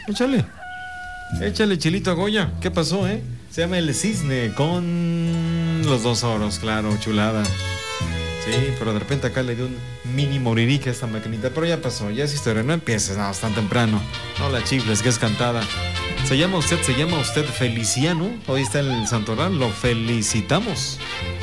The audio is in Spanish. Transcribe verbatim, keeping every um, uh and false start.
Échale. Échale, Chilito Goya. ¿Qué pasó, eh? Se llama El Cisne con los dos oros, claro, chulada. Sí, pero de repente acá le dio un mini moririque a esta maquinita. Pero ya pasó, ya es historia. No empieces, no, es tan temprano. No la chifles, que es cantada. Se llama usted, se llama usted Feliciano. Hoy está en el Santoral, lo felicitamos.